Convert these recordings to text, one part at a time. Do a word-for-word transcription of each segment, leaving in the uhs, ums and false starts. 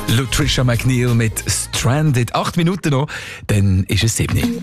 Lutricia McNeil mit Stranded. Acht Minuten noch, dann ist es sieben.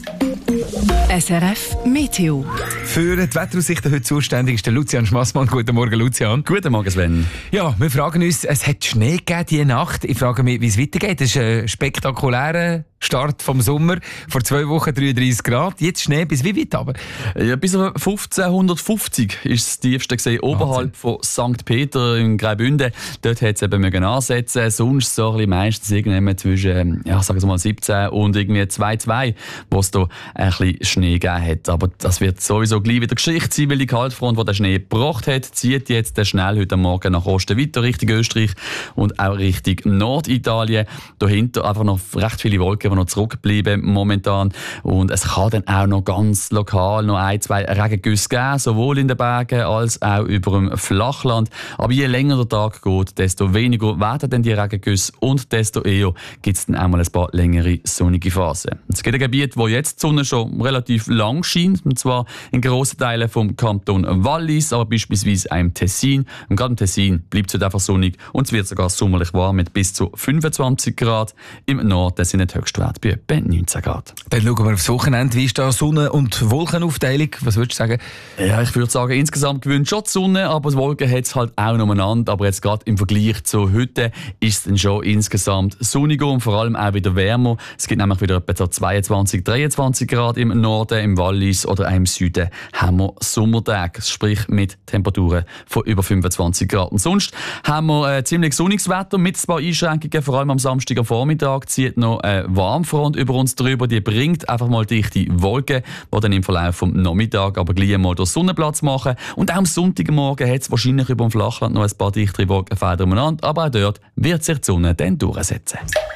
S R F Meteo. Für die Wetteraussichten heute zuständig ist der Lucian Schmassmann. Guten Morgen, Lucian. Guten Morgen, Sven. Ja, wir fragen uns, es hat Schnee gegeben diese Nacht. Ich frage mich, wie es weitergeht. Es ist ein spektakulärer Start vom Sommer. Vor zwei Wochen dreiunddreißig Grad. Jetzt Schnee bis wie weit aber? Ja, bis auf fünfzehnhundertfünfzig ist das tiefste gesehen, oberhalb von Sankt Peter in Graubünden. Dort hat es eben mögen ansetzen. Sonst so ein bisschen meistens irgendwie zwischen, ja, sagen wir mal siebzehn und irgendwie zwei Komma zwei, wo es da ein bisschen Schnee gegeben hat. Aber das wird sowieso gleich wieder Geschichte sein, weil die Kaltfront, die den Schnee gebracht hat, zieht jetzt schnell heute Morgen nach Osten weiter, Richtung Österreich und auch Richtung Norditalien. Dahinter einfach noch recht viele Wolken, die noch zurückbleiben momentan. Und es kann dann auch noch ganz lokal noch ein, zwei Regengüsse geben, sowohl in den Bergen als auch über dem Flachland. Aber je länger der Tag geht, desto weniger werden dann die Regengüsse und desto eher gibt es dann auch mal ein paar längere sonnige Phasen. Es gibt ein Gebiet, wo jetzt die Sonne schon relativ lang scheint, und zwar in grossen Teilen vom Kanton Wallis, aber beispielsweise auch im Tessin. Und gerade im Tessin bleibt es einfach sonnig und es wird sogar sommerlich warm mit bis zu fünfundzwanzig Grad. Im Norden sind die Höchstwerte bei etwa neunzehn Grad. Dann schauen wir aufs Wochenende. Wie ist da Sonne- und Wolkenaufteilung? Was würdest du sagen? Ja, ich würde sagen, insgesamt gewinnt schon die Sonne, aber die Wolken hat es halt auch nebeneinander. Aber jetzt gerade im Vergleich zu heute ist es dann schon insgesamt sonniger und vor allem auch wieder wärmer. Es gibt nämlich wieder etwa zweiundzwanzig, dreiundzwanzig Grad im Norden, im Wallis oder auch im Süden haben wir Sommertage, sprich mit Temperaturen von über fünfundzwanzig Grad. Und sonst haben wir äh, ziemlich sonniges Wetter mit ein paar Einschränkungen. Vor allem am Samstag am Vormittag zieht noch eine Warmfront über uns drüber. Die bringt einfach mal dichte Wolken, die dann im Verlauf des Nachmittags aber gleich mal den Sonnenplatz machen. Und auch am Sonntagmorgen hat es wahrscheinlich über dem Flachland noch ein paar dichtere Wolkenfelder umeinander, aber auch dort wird sich die Sonne dann durchsetzen.